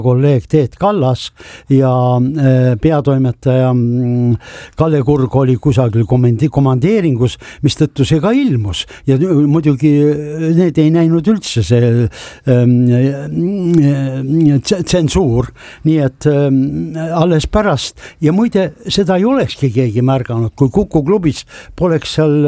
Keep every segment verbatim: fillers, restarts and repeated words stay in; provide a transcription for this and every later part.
kolleeg Teet Kallas ja peatoimetaja Kalle Kurg oli kusagil komandeeringus, mis tõttu see ka ilmus ja muidugi need ei näinud üldse see tsensuur, nii et alles pärast ja muide seda ei olekski keegi märganud, kui Kuku klubis poleks seal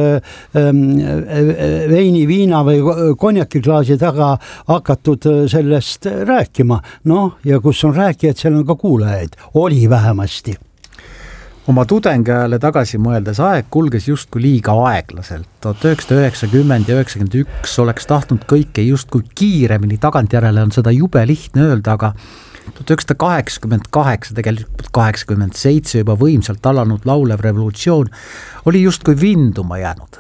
veini, viina või konjakiklaasi taga hakatud sellest rääkima, noh ja kus on rääkijad, seal on ka kuulajaid, oli vähemasti. Oma tudengajale tagasi mõeldes aeg kulges justkui liiga aeglaselt. tuhat üheksasada üheksakümmend ja üheksakümmend üks oleks tahtnud kõike justkui kiiremini, tagantjärele on seda jube lihtne öelda, aga tuhat üheksasada kaheksakümmend kaheksa, tegelikult kaheksakümmend seitse juba võimsalt alanud laulev revolutsioon oli justkui vinduma jäänud.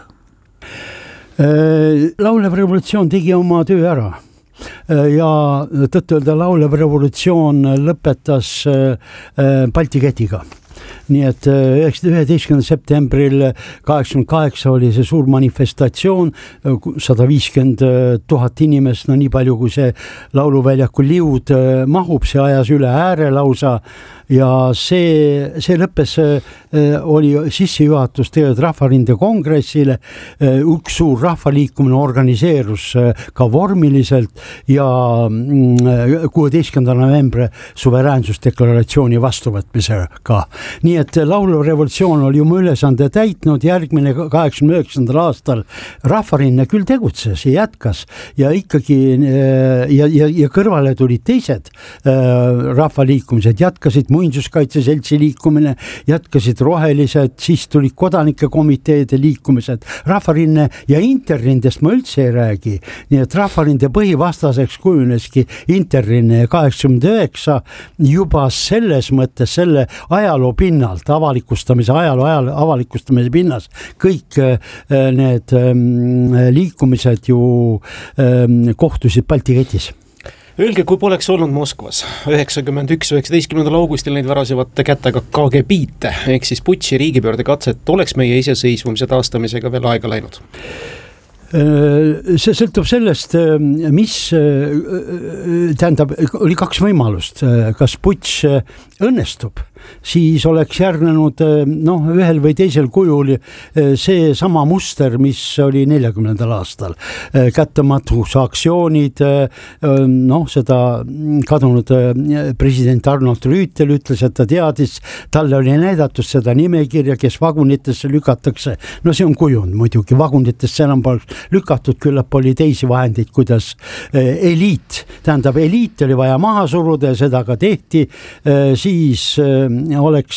Laulev revolutsioon tegi oma töö ära. Ja tõtt-öelda laulev revolutsioon lõpetas Balti ketiga. Nii et üheteistkümnendal septembril kaheksakümmend kaheksa oli see suur manifestatsioon, sada viiskümmend tuhat inimest, no nii palju kui see lauluväljaku liud mahub, see ajas üle ääre lausa ja see, see lõppes, oli sissejuhatus tegelikult Rahvarinde kongressile, üks suur rahvaliikumine organiseerus ka vormiliselt ja kuueteistkümnendal novembri suveräänsusdeklaratsiooni vastuvõtmisega. Nii et lauluv revolutsioon oli oma ülesande täitnud, järgmine kaheksakümne üheksandal aastal Rahvarinne küll tegutses ja jätkas ja ikkagi ja, ja, ja kõrvale tulid teised rahvaliikumised, jätkasid muinsuskaitse seltsi liikumine, jätkasid rohelised, siis tulid kodanike komiteede liikumised, Rahvarinne ja Interrindest ma üldse ei räägi, nii et Rahvarinde põhivastaseks kujuneski Interrinne kaheksakümmend üheksa juba selles mõttes selle ajaloo pinnalt, avalikustamise ajaloo ajal, avalikustamise pinnas, kõik need liikumised ju kohtusid Balti ketis. Öelge, kui poleks olnud Moskvas üheksakümmend üks üheksateistkümnendal augustil neid värasevate kätega K G B-te, ehk siis putši riigipöörde katset, oleks meie iseseisvumise taastamisega veel aega läinud? See sõltub sellest, mis tähendab, oli kaks võimalust, kas putš õnnestub, siis oleks järgnenud noh, ühel või teisel kujul see sama muster, mis oli neljakümnendal aastal. Kättematus aktsioonid, noh, seda kadunud president Arnold Rüütel ütles, et ta teadis, talle oli näidatud seda nimekirja, kes vagunitesse lükatakse. No see on kujund muidugi, vagunitesse enam poleks lükatud, küllap oli teisi vahendeid, kuidas eliit, tähendab eliit oli vaja maha suruda ja seda ka tehti, siis oleks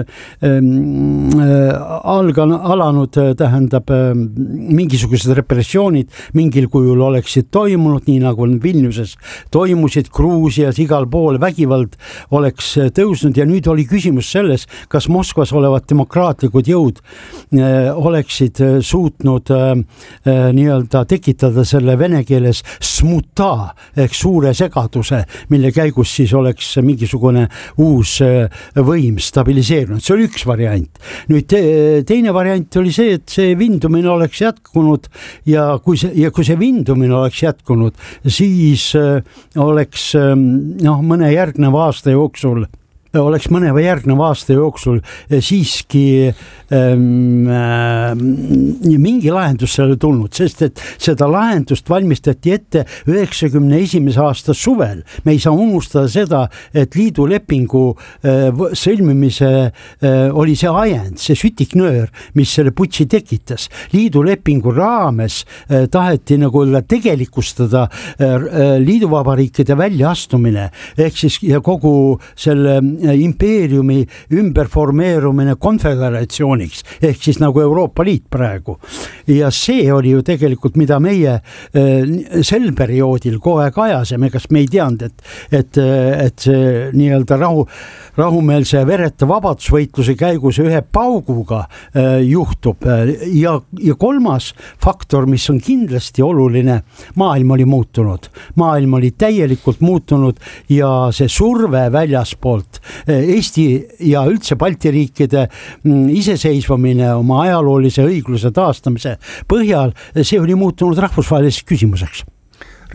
algan, alanud, tähendab mingisugused repressioonid mingil kujul oleksid toimunud, nii nagu Vilniuses toimusid, Gruusias igal pool vägivald oleks tõusnud ja nüüd oli küsimus selles, kas Moskvas olevad demokraatlikud jõud oleksid suutnud nii-öelda tekitada selle vene keeles smuta ehk suure segaduse, mille käigus siis oleks mingisugune uus võim stabiliseerunud. See oli üks variant. Nüüd teine variant oli see, et see vindumine oleks jätkunud ja kui see, ja kui see vindumine oleks jätkunud, siis oleks noh, mõne järgneva aasta jooksul oleks mõne või järgneva aasta jooksul siiski ähm, äh, mingi lahendus selle tulnud, sest et seda lahendust valmistati ette üheksakümne esimese aasta suvel. Me ei saa unustada seda, et liidu lepingu äh, sõlmimise äh, oli see ajend, see sütiknöör, mis selle putši tekitas. Liidu lepingu raames äh, taheti nagu tegelikustada äh, liiduvabariikide väljaastumine ehk siis ja kogu selle impeeriumi ümberformeerumine konföderatsiooniks, ehk siis nagu Euroopa Liit praegu. Ja see oli ju tegelikult, mida meie sel perioodil kogu aeg ajasime, kas me ei teadnud, et, et, et see nii-öelda rahu, rahumeelse vereta vabadusvõitluse käigus ühe pauguga juhtub. Ja, ja kolmas faktor, mis on kindlasti oluline, maailm oli muutunud. Maailm oli täielikult muutunud ja see surve väljaspoolt Eesti ja üldse Balti riikide iseseisvamine oma ajaloolise õigluse taastamise põhjal, see oli muutunud rahvusvaheliseks küsimuseks.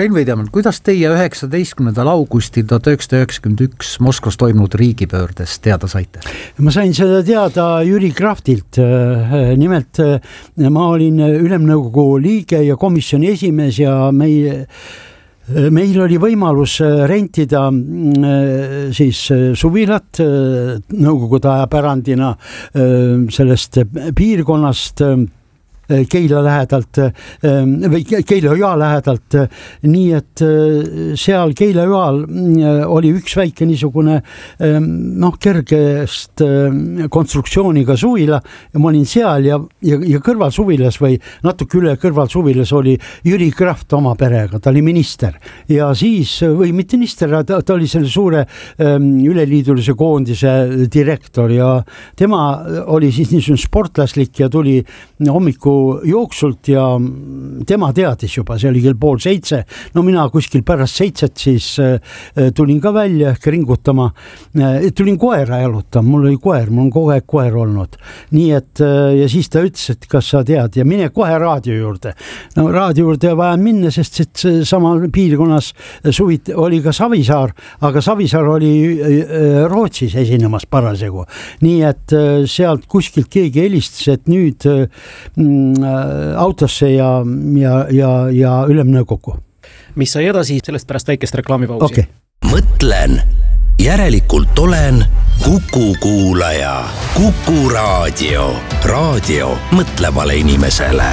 Rein Veidemann, kuidas teie üheksateistkümnendal augustil tuhat üheksasada üheksakümmend üks Moskvas toimunud riigipöördest teada saite? Ma sain seda teada Jüri Kraftilt. Nimelt ma olin ülemnõukogu liige ja komisjoni esimees ja meie Meil oli võimalus rentida siis suvilat nõukogude aja pärandina sellest piirkonnast Keila lähedalt või Keila jõa lähedalt, nii et seal Keila jõal oli üks väike niisugune noh, kergest konstruktsiooniga suvila ja ma olin seal ja, ja, ja kõrval suvilas või natuke üle kõrval suvilas oli Jüri Kraft oma perega, ta oli minister ja siis, või mitte minister, ta, ta oli selle suure üleliidulise koondise direktor ja tema oli siis niisugune sportlaslik ja tuli hommiku jooksult ja tema teadis juba, see oli kell pool seitse, no mina kuskil pärast seitset siis tulin ka välja ehk ringutama, tulin koera jalutama, mul oli koer, mul on kogu aeg koer olnud, nii et ja siis ta ütles, et kas sa tead ja mine kohe raadio juurde, no raadio juurde vaja minna, sest et sama piirkonnas suvit oli ka Savisaar, aga Savisaar oli Rootsis esinemas parasjagu, nii et sealt kuskilt keegi helistas, et nüüd autosse ja, ja, ja, ja ülemnõukogu. Mis sai edasi, sellest pärast väikest reklaamipausi? Okay. Mõtlen, järelikult olen Kuku kuulaja. Kuku raadio. Raadio mõtlevale inimesele.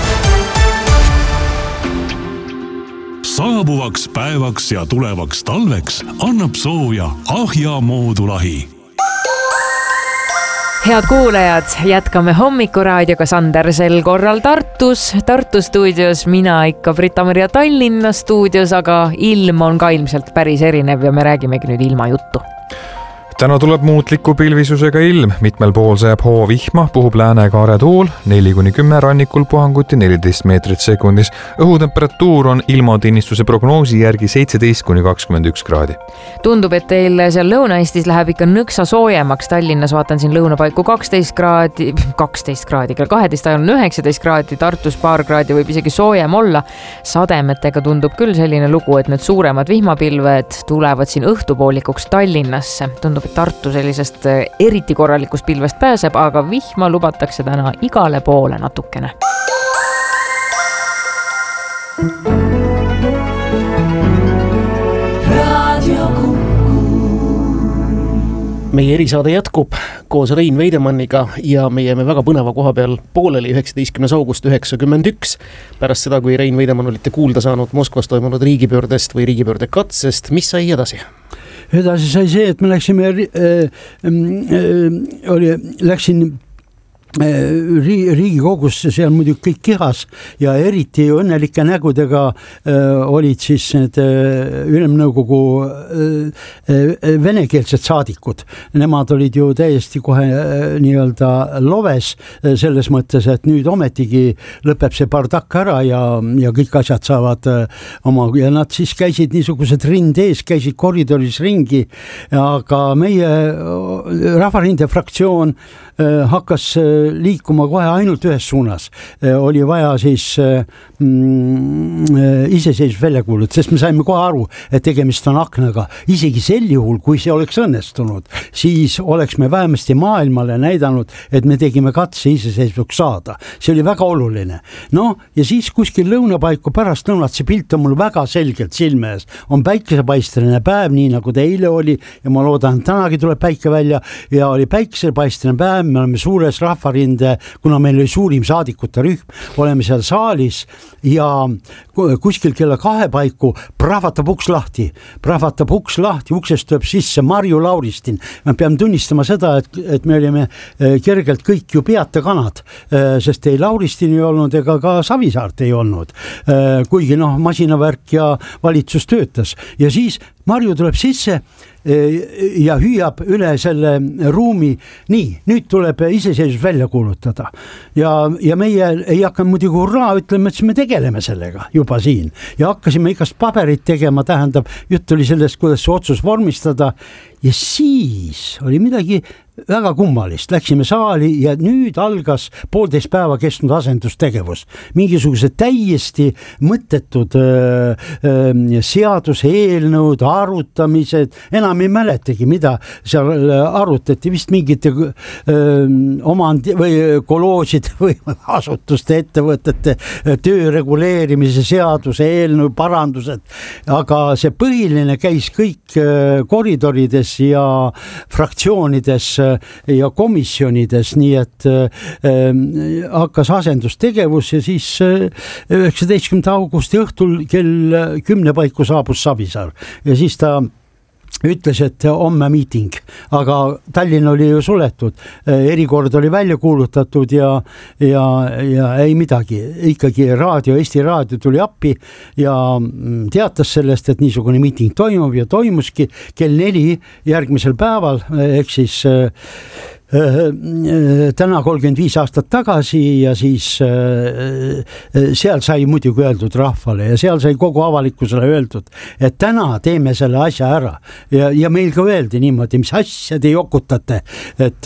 Saabuvaks päevaks ja tulevaks talveks annab sooja Ahja moodulahi. Head kuulajad, jätkame hommikuraadioga Sander sel korral Tartus. Tartu stuudios, mina ikka Brita-Maria Tallinna stuudios, aga ilm on ka ilmselt päris erinev ja me räägimegi nüüd ilma juttu. Täna tuleb muutliku pilvisusega ilm, mitmel pool sajab hoo vihma, puhub Lääne-Kaare tuul, neli kuni kümme rannikul puhanguti neliteist meetrit sekundis. Õhutemperatuur on ilmatinnistuse prognoosi järgi seitseteist kuni kakskümmend üks kraadi. Tundub, et teil seal Lõuna-Eestis läheb ikka nõksa soojemaks. Tallinnas vaatan siin lõunapaiku kaksteist kraadi, kaksteist kraadi, kell kaheteist ajal on üheksateist kraadi, Tartus paar kraadi võib isegi soojem olla. Sademetega tundub küll selline lugu, et need suuremad vihmapilved tulevad siin õhtupoolikuks Tallinnasse. Tundub, et Tartu sellisest eriti korralikust pilvest pääseb, aga vihma lubatakse täna igale poole natukene. Meie erisaade jätkub koos Rein Veidemanniga ja me jääme väga põneva koha peal pooleli üheksateistkümnes august üheksakümmend üks. Pärast seda, kui Rein Veidemann olite kuulda saanud Moskvas toimunud riigipöördest või riigipöörde katsest, mis sai edasi? Edasi sai see, et me läksime, äh, äh, oli, läksin Riigikogusse, seal muidu kõik kihas ja eriti õnnelike nägudega äh, olid siis need äh, ülemnõukogu äh, venekeelsed saadikud. Nemad olid ju täiesti kohe äh, nii-öelda loves äh, selles mõttes, et nüüd ometigi lõpeb see bardakk ära ja, ja kõik asjad saavad äh, oma, ja nad siis käisid niisugused rind ees, käisid koridoris ringi, aga meie äh, Rahvarinde fraktsioon äh, hakkas äh, liikuma kohe ainult ühes suunas. Oli vaja siis mm, iseseisvus välja kuulutada, sest me saime kohe aru, et tegemist on aknaga. Isegi sel juhul, kui see oleks õnnestunud, siis oleks me vähemasti maailmale näidanud, et me tegime katse iseseisvuks saada. See oli väga oluline. No ja siis kuskil lõunapaiku pärast lõunat, see pilt on mul väga selgelt silme ees. On päikesepaisteline päev, nii nagu ta eile oli ja ma loodan, et tänagi tuleb päike välja ja oli päikesepaisteline päev, me oleme suures rahva Rinde, kuna meil oli suurim saadikute rühm, oleme seal saalis ja kuskil kella kahe paiku prahvatab uks lahti, prahvatab uks lahti, uksest tuleb sisse Marju Lauristin. Me peame tunnistama seda, et, et me olime kergelt kõik ju peata kanad, sest ei Lauristin ei olnud ega ka Savisaart ei olnud, kuigi noh, masinavärk ja valitsus töötas ja siis Marju tuleb sisse ja hüüab üle selle ruumi, nii, nüüd tuleb iseseisvus välja kuulutada ja, ja meie ei hakka muidugi hurraa ütlema, et me tegeleme sellega juba siin ja hakkasime igast paberit tegema, tähendab, jutt oli sellest, kuidas see otsus vormistada ja siis oli midagi väga kummalist, läksime saali ja nüüd algas poolteist päeva kestnud asendustegevus. Mingisugused täiesti mõttetud öö, öö, seaduseelnõud, arutamised, enam ei mäletagi, mida seal arutati, vist mingite öö, omandi või koloožide või asutuste ettevõtete töö reguleerimise seaduse eelnõu parandused, aga see põhiline käis kõik koridorides ja fraktsioonides ja komisjonides, nii et äh, hakkas asendustegevus ja siis äh, üheksateistkümnenda augusti õhtul kell kümne paiku saabus Savisaar ja siis ta ütles, et homme miiting, aga Tallinn oli ju suletud, erikord oli välja kuulutatud ja, ja, ja ei midagi, ikkagi raadio, Eesti Raadio tuli appi ja teatas sellest, et niisugune miiting toimub ja toimuski kell neli järgmisel päeval, ehk siis täna kolmkümmend viis aastat tagasi ja siis seal sai muidugi öeldud rahvale ja seal sai kogu avalikkusele öeldud, et täna teeme selle asja ära ja, ja meil ka öeldi niimoodi, mis asja te jokutate, et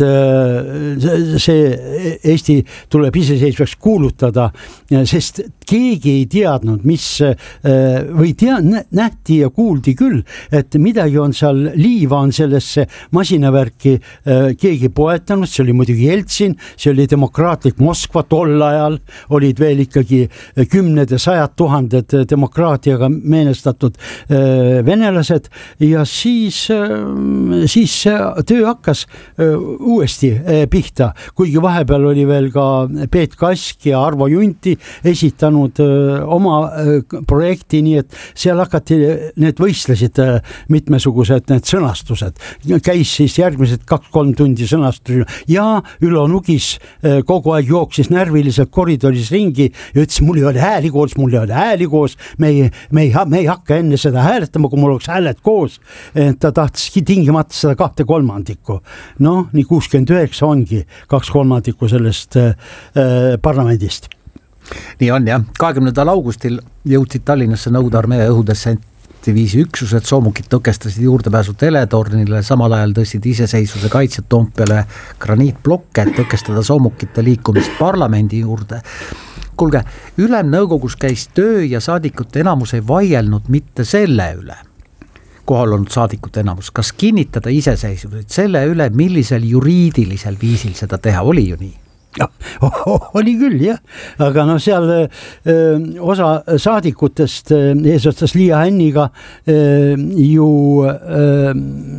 see Eesti tuleb iseseisvaks kuulutada, sest keegi ei teadnud, mis või tea, nähti ja kuuldi küll, et midagi on seal, liiva on sellesse masinavärki keegi poetanud, see oli muidugi Jeltsin, see oli demokraatlik Moskva tol ajal, olid veel ikkagi kümned ja sajad tuhanded demokraatiaga meenestatud venelased ja siis, siis töö hakkas uuesti pihta, kuigi vahepeal oli veel ka Peet Kask ja Arvo Junti esitanud oma projekti, nii et seal hakati, need võistlesid mitmesugused need sõnastused, käis siis järgmised kaks-kolm tundi sõnastus ja Ülo Nugis kogu aeg jooksis närviliselt koridoris ringi ja ütles, mul ei ole hääli koos, mul ei ole hääli koos, me ei, me ei, me ei hakka enne seda hääletama, kui mul oleks hääled koos, ta tahtiski tingimata seda kahte kolmandikku, noh, nii kuuskümmend üheksa ongi kaks kolmandikku sellest äh, parlamendist. Nii on jah, kahekümnendal augustil jõudsid Tallinnasse Nõukogude armee õhudessendiviisi üksused, soomukid tõkestasid juurdepääsu teletornile, samal ajal tõstsid iseseisvuse kaitsjad Toompeale graniitblokke, et tõkestada soomukite liikumist parlamendi juurde. Kuulge, ülemnõukogus käis töö ja saadikute enamus ei vaielnud mitte selle üle, kohal olnud saadikute enamus, kas kinnitada iseseisvuseid selle üle, millisel juriidilisel viisil seda teha, oli ju nii? Ja, oli küll jah, aga no seal öö, osa saadikutest öö, eesotsas Liia Hänniga öö, ju öö,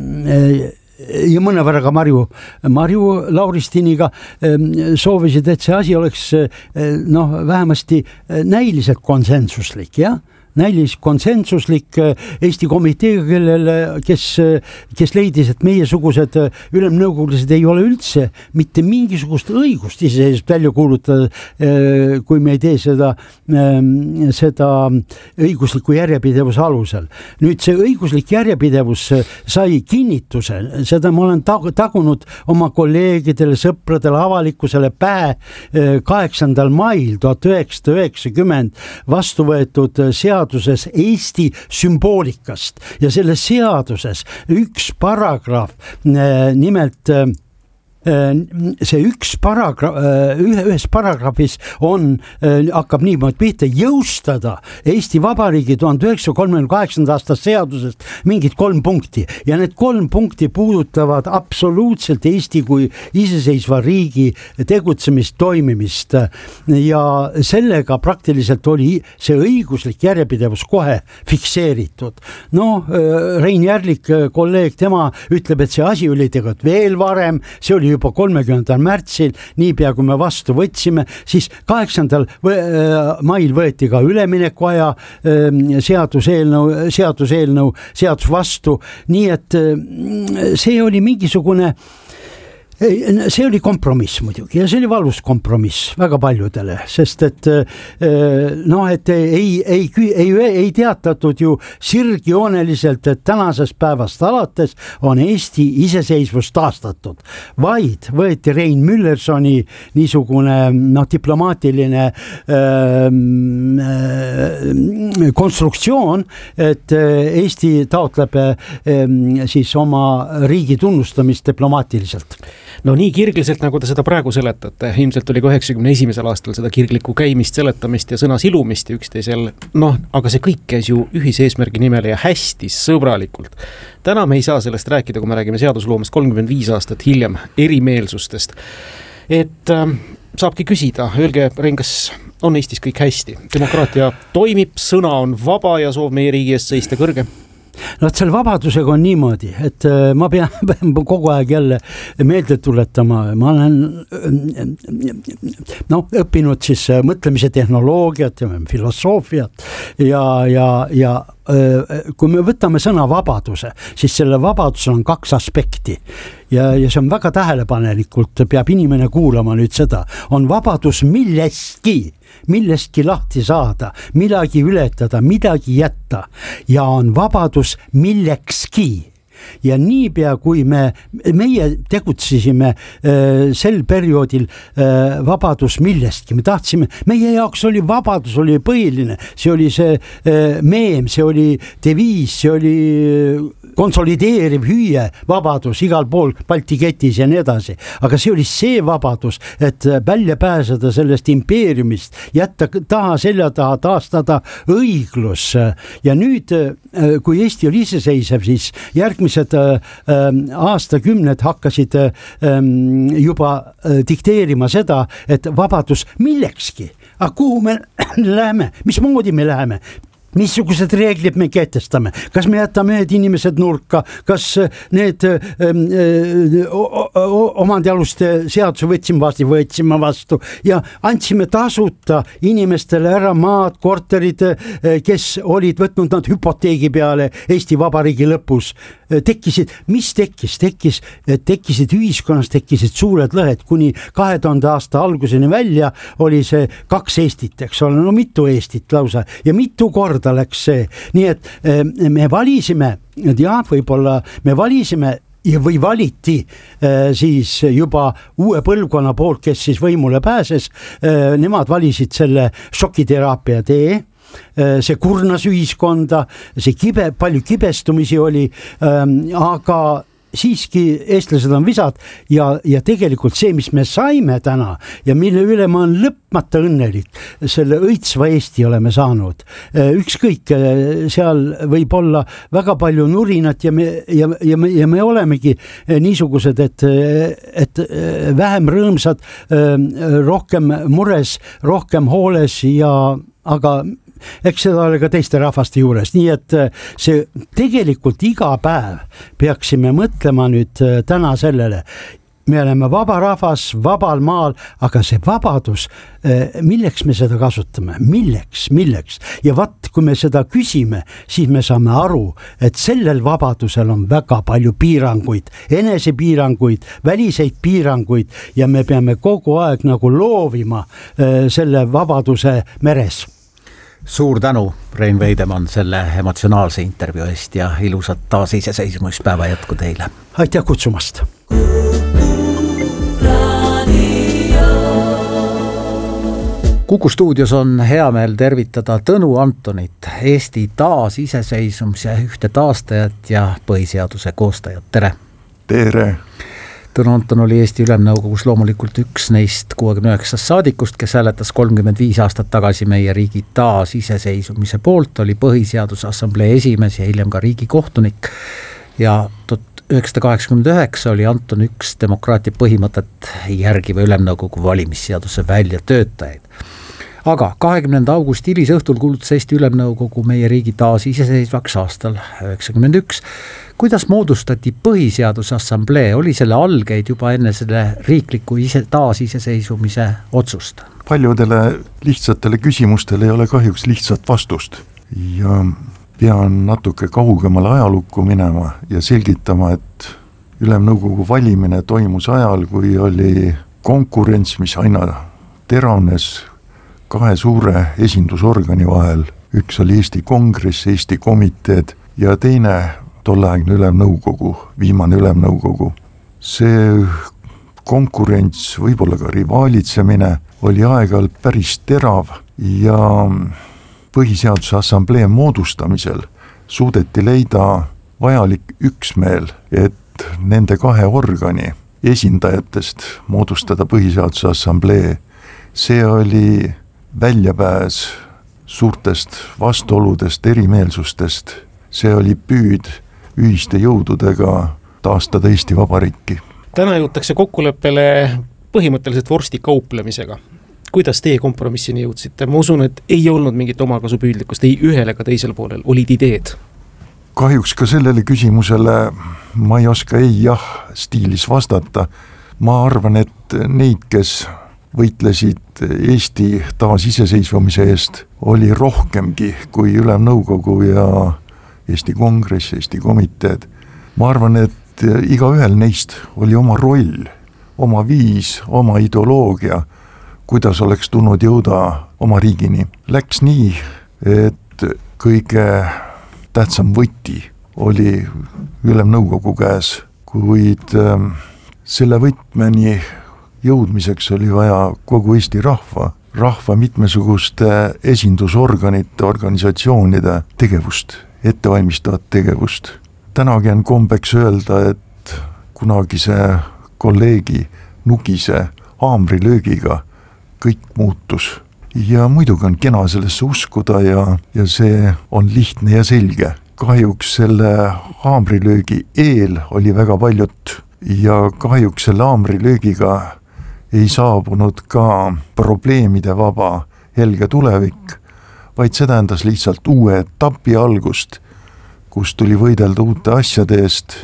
ja mõnevõrra ka Marju, Marju Lauristiniga soovisid, et see asi oleks noh, vähemasti näiliselt konsensuslik, jah? näilis konsensuslik Eesti komiteega, kellele, kes, kes leidis, et meie sugused ülemnõukogulased ei ole üldse mitte mingisugust õigust iseseisvalt välja kuulutada, kui me ei tee seda, seda õigusliku järjepidevuse alusel. Nüüd see õiguslik järjepidevus sai kinnituse, seda ma olen tagunud oma kolleegidele, sõpradele, avalikkusele päe kaheksandal mail tuhat üheksasada üheksakümmend vastu võetud seadus Eesti sümboolikast ja selles seaduses üks paragrahv, nimelt see üks paragrahv, ühes paragrahvis on, hakkab niimoodi pihta, jõustada Eesti Vabariigi tuhande üheksasaja kolmekümne kaheksanda aasta seadusest mingid kolm punkti ja need kolm punkti puudutavad absoluutselt Eesti kui iseseisva riigi tegutsemist, toimimist ja sellega praktiliselt oli see õiguslik järjepidevus kohe fikseeritud. No Rein Järlik, kolleeg, tema ütleb, et see asi oli tegelikult veel varem, see oli juba kolmekümnendal märtsil, niipea kui me vastu võtsime, siis kaheksandal mail võeti ka üleminekuaja seaduseelnõu, seaduseelnõu, seadus vastu, nii et see oli mingisugune see oli kompromiss muidugi ja see oli valus kompromiss väga paljudele, sest et noh, et ei, ei, ei, ei teatatud ju sirgjooneliselt, et tänasest päevast alates on Eesti iseseisvus taastatud, vaid võeti Rein Müllersoni niisugune noh, diplomaatiline äh, konstruktsioon, et Eesti taotleb äh, siis oma riigi tunnustamist diplomaatiliselt. No nii kirgliselt, nagu te seda praegu seletate, ilmselt oli ka üheksakümne esimesel aastal seda kirglikku käimist, seletamist ja sõna silumist ja üksteisel, noh, aga see kõik käis ju ühise eesmärgi nimel ja hästi sõbralikult. Täna me ei saa sellest rääkida, kui me räägime seadusloomest kolmkümmend viis aastat hiljem erimeelsustest. Et äh, saabki küsida, öelge, Rein, kas on Eestis kõik hästi? Demokraatia toimib, sõna on vaba ja soov meie riigi eest seista kõrge? No selle vabadusega on niimoodi, et ma pean, pean kogu aeg jälle meelde tuletama, ma olen no, õppinud siis mõtlemise tehnoloogiat ja filosoofiat ja, ja, ja kui me võtame sõna vabaduse, siis selle vabadusel on kaks aspekti ja, ja see on väga tähelepanelikult, peab inimene kuulama nüüd seda, on vabadus millestki, millestki lahti saada, midagi ületada, midagi jätta ja on vabadus millekski. Ja niipea, kui me, meie tegutsesime äh, sel perioodil äh, vabadus millestki, me tahtsime, meie jaoks oli vabadus, oli põhiline, see oli see äh, meem, see oli deviis, see oli konsolideeriv hüüe, vabadus igal pool Balti ketis ja nii edasi, aga see oli see vabadus, et välja pääseda sellest impeeriumist, jätta taha selja taha, taastada õiglus ja nüüd, kui Eesti oli iseseisev, siis järgmised aastakümned hakkasid juba dikteerima seda, et vabadus millekski, aga kuhu me läheme, mismoodi me läheme, missugused reeglid me kehtestame, kas me jätame need inimesed nurka, kas need omandialuste seaduse võtsime vastu, võtsime vastu ja andsime tasuta inimestele ära maad, korterid, kes olid võtnud nad hüpoteegi peale Eesti Vabariigi lõpus. Tekkisid, mis tekkis, tekkis, tekkisid ühiskonnas, tekkisid suured lõhed, kuni kahe tuhande aasta alguseni välja oli see kaks Eestit, eks ole, no mitu Eestit lausa ja mitu korda läks see, nii et me valisime, ja võib-olla me valisime ja või valiti siis juba uue põlvkonna poolt, kes siis võimule pääses, nemad valisid selle šokiteraapia tee, see kurnas ühiskonda, see kibe, palju kibestumisi oli, aga siiski eestlased on visad ja, ja tegelikult see, mis me saime täna ja mille üle ma olen lõpmata õnnelik, selle õitsva Eesti oleme saanud. Ükskõik, seal võib olla väga palju nurinat ja me, ja, ja me, ja me olemegi niisugused, et, et vähem rõõmsad, rohkem mures, rohkem hooles ja aga eks seda ole ka teiste rahvaste juures, nii et see tegelikult iga päev peaksime mõtlema nüüd täna sellele, me oleme vaba rahvas, vabal maal, aga see vabadus, milleks me seda kasutame, milleks, milleks ja vaat, kui me seda küsime, siis me saame aru, et sellel vabadusel on väga palju piiranguid, enesepiiranguid, väliseid piiranguid ja me peame kogu aeg nagu loovima selle vabaduse meres. Suur tänu, Rein Veidemann, selle emotsionaalse intervjuu eest ja ilusat taas iseseisvumispäeva jätku teile. Aitäh kutsumast! Kuku stuudios on hea meel tervitada Tõnu Antonit, Eesti taas iseseisvumise ühte taastajat ja põhiseaduse koostajat. Tere! Tere! Tõnu Anton oli Eesti Ülemnõukogus loomulikult üks neist kuuekümne üheksast saadikust, kes hääletas kolmkümmend viis aastat tagasi meie riigi taas iseseisvumise poolt, oli põhiseaduse assamblee esimees ja hiljem ka riigikohtunik ja tuhat üheksasada kaheksakümmend üheksa oli Anton üks demokraatia põhimõtet järgiva Ülemnõukogu valimisseaduse väljatöötajaid. Aga kahekümnenda augusti hilisõhtul kuulutas Eesti Ülemnõukogu meie riigi taas iseseisvaks aastal üheksakümmend üks. Kuidas moodustati põhiseaduse assamblee, oli selle algeid juba enne selle riikliku ise, taas iseseisvumise otsust? Paljudele lihtsatele küsimustele ei ole kahjuks lihtsat vastust ja pean natuke kaugemale ajalukku minema ja selgitama, et Ülemnõukogu valimine toimus ajal, kui oli konkurents, mis aina teravnes kahe suure esindusorgani vahel. Üks oli Eesti Kongress, Eesti komiteed ja teine tolleaegne Ülemnõukogu, viimane Ülemnõukogu. See konkurents, võib-olla ka rivaalitsemine oli aeg-ajalt päris terav ja Põhiseaduse Assamblee moodustamisel suudeti leida vajalik üksmeel, et nende kahe organi esindajatest moodustada Põhiseaduse Assamblee. See oli väljapääs suurtest vastuoludest, erimeelsustest. See oli püüd ühiste jõududega taastada Eesti Vabariiki. Täna jõutakse kokkuleppele põhimõtteliselt vorsti kauplemisega. Kuidas teie kompromissini jõudsite? Ma usun, et ei olnud mingit omakasupüüdlikkust, ei ühel ega teisel poolel, olid ideed. Kahjuks ka sellele küsimusele ma ei oska ei jah stiilis vastata. Ma arvan, et neid, kes võitlesid Eesti taasiseseisvumise eest, oli rohkemgi kui Ülemnõukogu ja Eesti Kongress, Eesti komiteed. Ma arvan, et iga ühel neist oli oma roll, oma viis, oma ideoloogia, kuidas oleks tulnud jõuda oma riigini. Läks nii, et kõige tähtsam võti oli Ülemnõukogu käes, kuid selle võtmeni jõudmiseks oli vaja kogu Eesti rahva, rahva mitmesuguste esindusorganite, organisatsioonide tegevust, ettevalmistavat tegevust. Tänagi on kombeks öelda, et kunagise kolleegi nugise haamrilöögiga kõik muutus. Ja muidugi on kena sellesse uskuda ja, ja see on lihtne ja selge. Kahjuks selle haamrilöögi eel oli väga paljut ja kahjuks selle haamrilöögiga ei saabunud ka probleemide vaba helge tulevik, vaid see tähendas lihtsalt uue etapi algust, kus tuli võidelda uute asjade eest,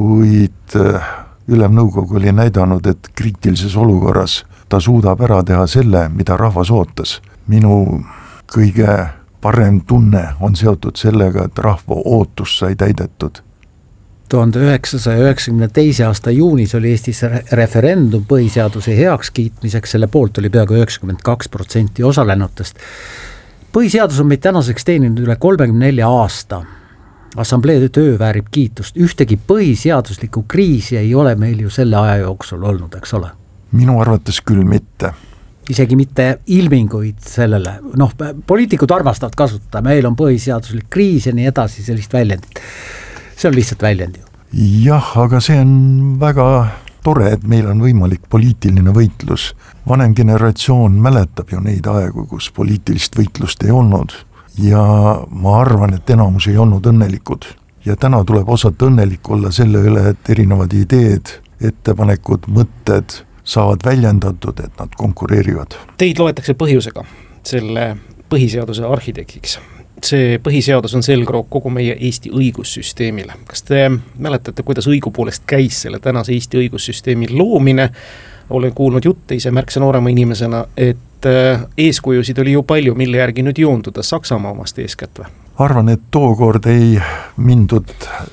kuid Ülemnõukogu oli näidanud, et kriitilises olukorras ta suudab ära teha selle, mida rahvas ootas. Minu kõige parem tunne on seotud sellega, et rahva ootus sai täidetud. tuhande üheksasaja üheksakümne teise aasta juunis oli Eestis referendum põhiseaduse heakskiitmiseks, selle poolt oli peaaegu üheksakümmend kaks protsenti osalenutest. Põhiseadus on meid tänaseks teeninud üle kolmekümne nelja aasta. Assamblee töö väärib kiitust, ühtegi põhiseaduslikku kriisi ei ole meil ju selle aja jooksul olnud, eks ole? Minu arvates küll mitte. Isegi mitte ilminguid sellele, noh, poliitikud armastavad kasutada, meil on põhiseaduslik kriis ja nii edasi sellist väljendit. See on lihtsalt väljend ju. Jah, aga see on väga tore, et meil on võimalik poliitiline võitlus. Vanem generatsioon mäletab ju neid aegu, kus poliitilist võitlust ei olnud. Ja ma arvan, et enamus ei olnud õnnelikud. Ja täna tuleb osata õnnelik olla selle üle, et erinevad ideed, ettepanekud, mõtted saavad väljendatud, et nad konkureerivad. Teid loetakse põhjusega selle põhiseaduse arhitektiks. See põhiseadus on selgroog kogu meie Eesti õigussüsteemile. Kas te mäletate, kuidas õigupoolest käis selle tänase Eesti õigussüsteemi loomine? Olen kuulnud jutte ise märksa noorema inimesena, et eeskujusid oli ju palju, mille järgi nüüd joonduda, Saksamaa omast eeskätt või? Arvan, et tookord ei mindud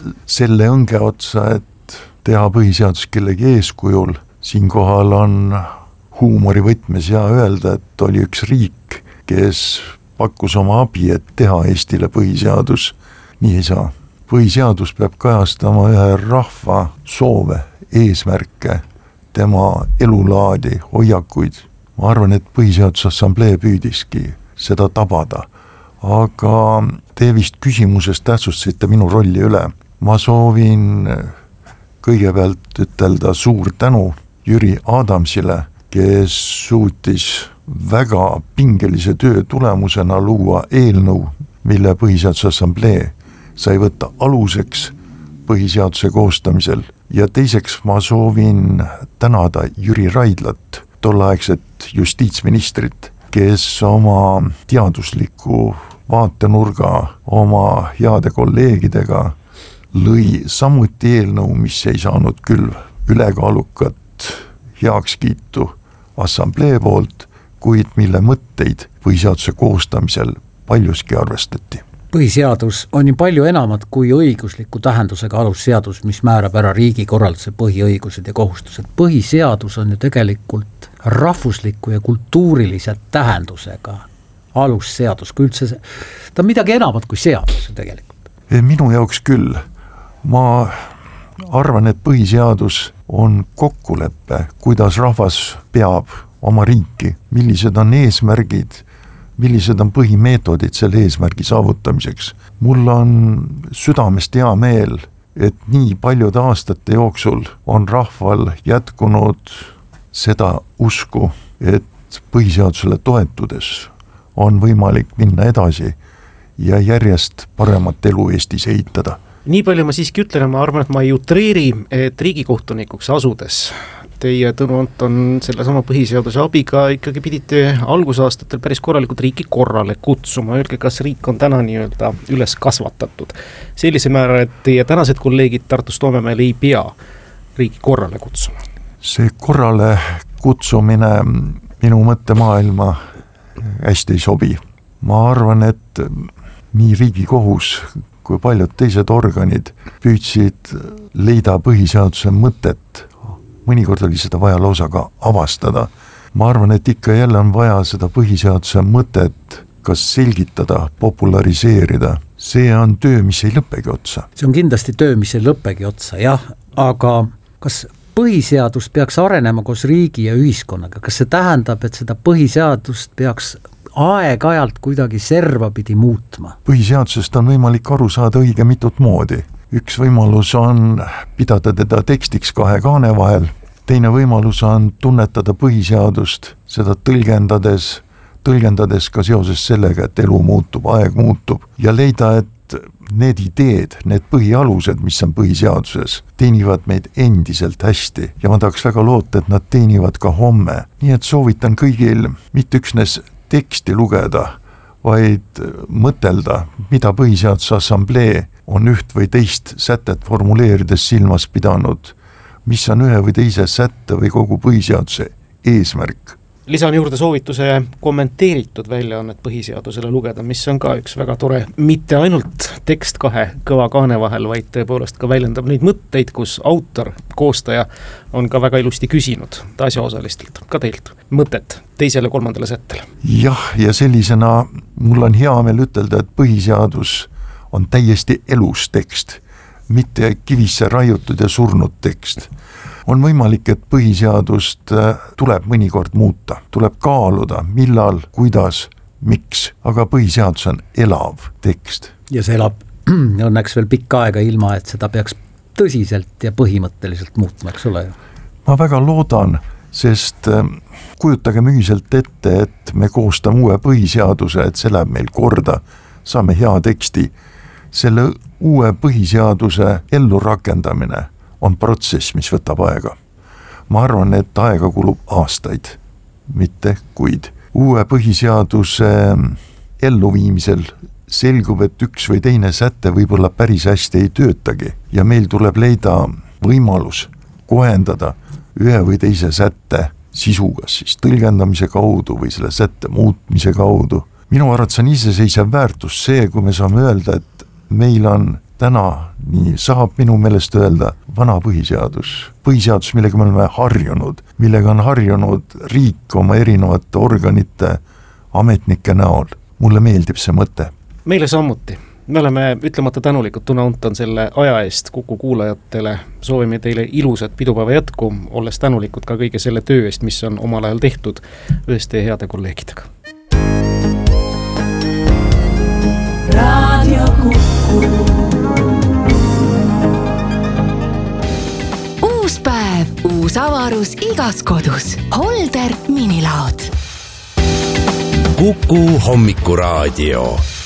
selle õnge otsa, et teha põhiseadus kellegi eeskujul. Siinkohal on huumori võtmes ja öelda, et oli üks riik, kes pakkus oma abi, et teha Eestile põhiseadus. Nii ei saa. Põhiseadus peab kajastama ühe rahva soove, eesmärke, tema elulaadi, hoiakuid. Ma arvan, et Põhiseaduse Assamblee püüdiski seda tabada. Aga te vist küsimusest tähtsustasite minu rolli üle. Ma soovin kõigepealt ütelda suur tänu Jüri Adamsile, kes suutis väga pingelise töö tulemusena luua eelnõu, mille Põhiseaduse Assamblee sai võtta aluseks põhiseaduse koostamisel. Ja teiseks ma soovin tänada Jüri Raidlat, tolleaegset justiitsministrit, kes oma teadusliku vaatenurga oma heade kolleegidega lõi samuti eelnõu, mis ei saanud küll ülekaalukat heakskiitu assamblee poolt, kuid mille mõtteid põhiseaduse koostamisel paljuski arvestati. põhiseadus on ju palju enamat kui õigusliku tähendusega alusseadus, mis määrab ära riigikorralduse põhiõigused ja kohustused. Põhiseadus on ju tegelikult rahvusliku ja kultuurilise tähendusega alusseadus, kui üldse see, ta on midagi enamat kui seadus tegelikult. Minu jaoks küll. Ma arvan, et põhiseadus on kokkulepe, kuidas rahvas peab oma riiki, millised on eesmärgid, millised on põhimeetodid selle eesmärgi saavutamiseks. Mul on südamest hea meel, et nii paljude aastate jooksul on rahval jätkunud seda usku, et põhiseadusele toetudes on võimalik minna edasi ja järjest paremat elu Eestis ehitada. Nii palju ma siiski ütlen, ma arvan, et ma ei utreeri, et riigikohtunikuks asudes teie, Tõnu Anton, selle sama põhiseaduse abiga ikkagi pidite algusaastatel päris korralikult riiki korrale kutsuma. Öelge, kas riik on täna nii-öelda üles kasvatatud sellise määra, et teie tänased kolleegid Tartus Toomemäel ei pea riiki korrale kutsuma? See korrale kutsumine minu mõttemaailma hästi ei sobi. Ma arvan, et nii Riigikohus kui paljud teised organid püüdsid leida põhiseaduse mõtet. Mõnikord oli seda vaja lausa ka avastada. Ma arvan, et ikka jälle on vaja seda põhiseaduse mõtet kas selgitada, populariseerida. See on töö, mis ei lõppegi otsa. See on kindlasti töö, mis ei lõppegi otsa, jah, aga kas põhiseadus peaks arenema koos riigi ja ühiskonnaga? Kas see tähendab, et seda põhiseadust peaks aeg-ajalt kuidagi serva pidi muutma? Põhiseadusest on võimalik aru saada õige mitut moodi. Üks võimalus on pidada teda tekstiks kahe kaane vahel, teine võimalus on tunnetada põhiseadust, seda tõlgendades, tõlgendades ka seoses sellega, et elu muutub, aeg muutub ja leida, et need ideed, need põhialused, mis on põhiseaduses, teenivad meid endiselt hästi ja ma tahaks väga loota, et nad teenivad ka homme. Nii et soovitan kõigil mitte üksnes teksti lugeda, vaid mõtelda, mida Põhiseaduse Assamblee on üht või teist sätet formuleerides silmas pidanud, mis on ühe või teise sätte või kogu põhiseaduse eesmärk. Lisan juurde soovituse kommenteeritud väljaannet põhiseadusele lugeda, mis on ka üks väga tore, mitte ainult tekst kahe kõva kaane vahel, vaid tõepoolest ka väljendab neid mõtteid, kus autor, koostaja on ka väga ilusti küsinud asjaosalistelt, ka teilt, mõtet teisele kolmandale sättele. Jah, ja sellisena mul on hea meel ütelda, et põhiseadus on täiesti elus tekst, mitte kivisse raiutud ja surnud tekst. On võimalik, et põhiseadust tuleb mõnikord muuta, tuleb kaaluda, millal, kuidas, miks, aga põhiseadus on elav tekst. Ja see elab õnneks veel pikka aega ilma, et seda peaks tõsiselt ja põhimõtteliselt muutma, eks ole ju? Ma väga loodan, sest kujutagem ühiselt ette, et me koostame uue põhiseaduse, et see läheb meil korda, saame hea teksti. Selle uue põhiseaduse ellu rakendamine on protsess, mis võtab aega. Ma arvan, et aega kulub aastaid, mitte kuid. Uue põhiseaduse elluviimisel selgub, et üks või teine säte võib-olla päris hästi ei töötagi ja meil tuleb leida võimalus kohendada ühe või teise sätte sisuga, siis tõlgendamise kaudu või selle sätte muutmise kaudu. Minu arvates on iseseisev väärtus see, kui me saame öelda, et meil on täna, nii saab minu meelest öelda, vana põhiseadus. Põhiseadus, millega me oleme harjunud, millega on harjunud riik oma erinevate organite, ametnike näol. Mulle meeldib see mõte. Meile sammuti. Me oleme ütlemata tänulikud, Tõnu Anton, selle aja eest Kuku kuulajatele. Soovime teile ilusat pidupäeva jätku, olles tänulikud ka kõige selle töö eest, mis on omal ajal tehtud ühes teie heade kolleegidega. Radio Kuku. Uus päev, uus avarus igas kodus. Holder minilaod. Kuku hommikuraadio.